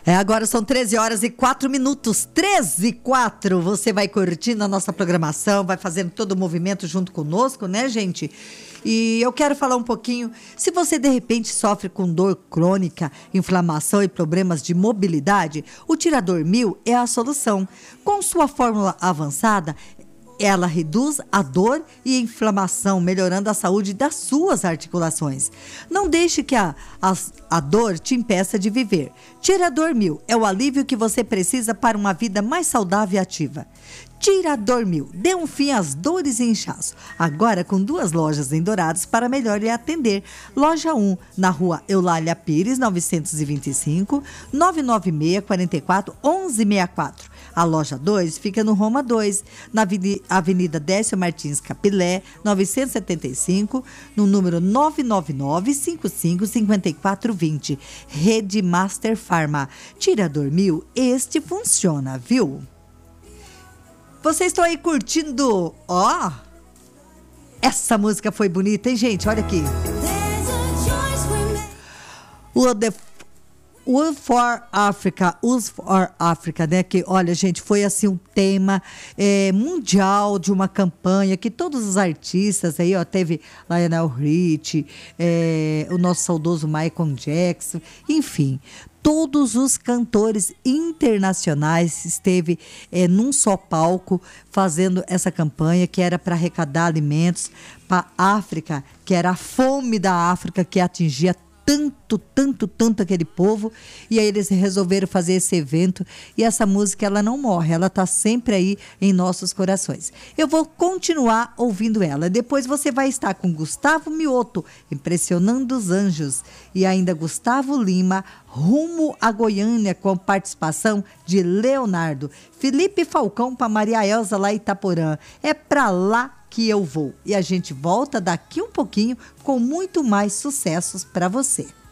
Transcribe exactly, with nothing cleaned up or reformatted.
É, agora são treze horas e quatro minutos, treze e quatro. Você vai curtindo a nossa programação, vai fazendo todo o movimento junto conosco, né, gente? E eu quero falar um pouquinho, se você de repente sofre com dor crônica, inflamação e problemas de mobilidade, o Tirador Mil é a solução. Com sua fórmula avançada, ela reduz a dor e a inflamação, melhorando a saúde das suas articulações. Não deixe que a, a, a dor te impeça de viver. Tirador Mil é o alívio que você precisa para uma vida mais saudável e ativa. Tirador Mil, dê um fim às dores e inchaço. Agora com duas lojas em Dourados para melhor lhe atender. Loja um, na rua Eulália Pires, novecentos e vinte e cinco, nove nove seis, quatro quatro, um um seis quatro. A loja dois fica no Roma dois, na Avenida Décio Martins Capilé, novecentos e setenta e cinco, no número nove nove nove, cinco cinco cinco quatro dois zero. Rede Master Pharma. Tirador Mil, este funciona, viu? Vocês estão aí curtindo, ó, essa música foi bonita, hein, gente? Olha aqui. O The Wood for Africa, Wood for Africa, né? Que, olha, gente, foi assim um tema é, mundial de uma campanha que todos os artistas aí, ó, teve Lionel Richie, é, o nosso saudoso Michael Jackson, enfim, todos os cantores internacionais esteve é, num só palco fazendo essa campanha que era para arrecadar alimentos para a África, que era a fome da África que atingia tanto, tanto, tanto aquele povo, e aí eles resolveram fazer esse evento, e essa música ela não morre, ela tá sempre aí em nossos corações. Eu vou continuar ouvindo ela, depois você vai estar com Gustavo Mioto, Impressionando os Anjos, e ainda Gustavo Lima, Rumo a Goiânia, com participação de Leonardo, Felipe Falcão para Maria Elza lá em Itaporã, é pra lá que eu vou. E a gente volta daqui um pouquinho com muito mais sucessos para você.